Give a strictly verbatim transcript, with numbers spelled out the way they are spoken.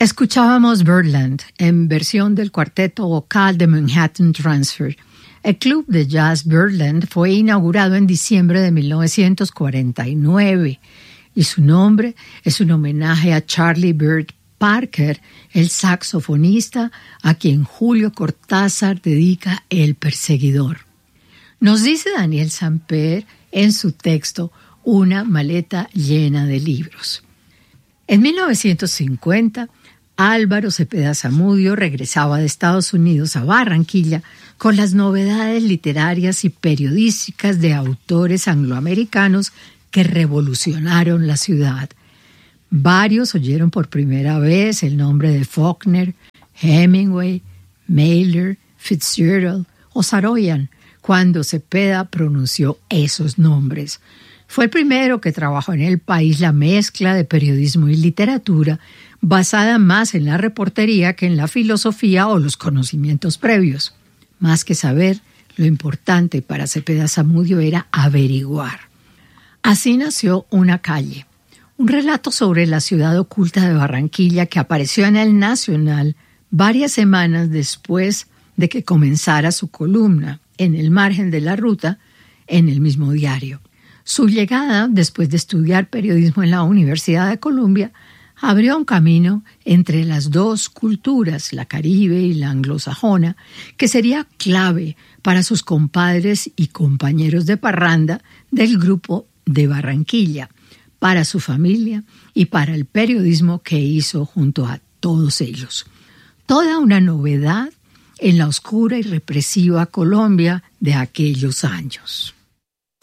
Escuchábamos Birdland en versión del cuarteto vocal de Manhattan Transfer. El club de jazz Birdland fue inaugurado en diciembre de mil novecientos cuarenta y nueve y su nombre es un homenaje a Charlie Bird Parker, el saxofonista a quien Julio Cortázar dedica El Perseguidor. Nos dice Daniel Samper en su texto Una maleta llena de libros. En mil novecientos cincuenta, Álvaro Cepeda Zamudio regresaba de Estados Unidos a Barranquilla con las novedades literarias y periodísticas de autores angloamericanos que revolucionaron la ciudad. Varios oyeron por primera vez el nombre de Faulkner, Hemingway, Mailer, Fitzgerald o Saroyan cuando Cepeda pronunció esos nombres. Fue el primero que trabajó en el país la mezcla de periodismo y literatura, basada más en la reportería que en la filosofía o los conocimientos previos. Más que saber, lo importante para Cepeda Zamudio era averiguar. Así nació Una calle, un relato sobre la ciudad oculta de Barranquilla que apareció en El Nacional varias semanas después de que comenzara su columna en el margen de la ruta en el mismo diario. Su llegada, después de estudiar periodismo en la Universidad de Columbia, abrió un camino entre las dos culturas, la caribe y la anglosajona, que sería clave para sus compadres y compañeros de parranda del grupo de Barranquilla, para su familia y para el periodismo que hizo junto a todos ellos. Toda una novedad en la oscura y represiva Colombia de aquellos años.